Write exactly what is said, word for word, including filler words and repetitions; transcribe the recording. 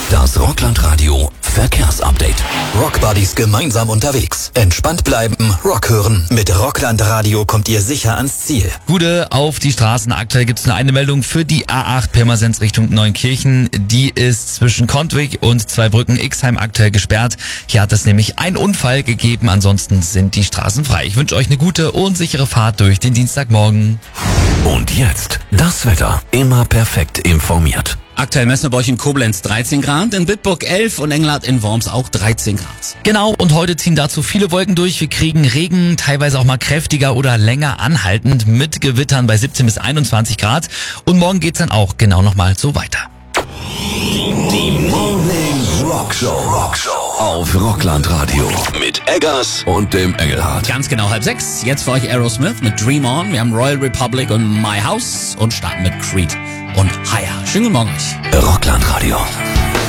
Das Rockland-Radio Verkehrsupdate. Rockbuddies gemeinsam unterwegs. Entspannt bleiben, Rock hören. Mit Rockland-Radio kommt ihr sicher ans Ziel. Gute auf die Straßen. Aktuell gibt es nur eine Meldung für die A acht Pirmasens Richtung Neunkirchen. Die ist zwischen Kontwig und Zweibrücken-Ixheim aktuell gesperrt. Hier hat es nämlich einen Unfall gegeben. Ansonsten sind die Straßen frei. Ich wünsche euch eine gute und sichere Fahrt durch den Dienstagmorgen. Und jetzt das Wetter. Immer perfekt informiert. Aktuell messen wir bei euch in Koblenz dreizehn Grad, in Bitburg elf und Englert in Worms auch dreizehn Grad. Genau, und heute ziehen dazu viele Wolken durch. Wir kriegen Regen, teilweise auch mal kräftiger oder länger anhaltend mit Gewittern bei siebzehn bis einundzwanzig Grad. Und morgen geht's dann auch genau nochmal so weiter. Die Morning Rock Show. Rock Show auf Rockland Radio mit Eggers und dem Engelhardt. Ganz genau halb sechs. Jetzt für euch Aerosmith mit Dream On. Wir haben Royal Republic und My House und starten mit Creed und Higher. Schönen guten Morgen euch. Rockland Radio.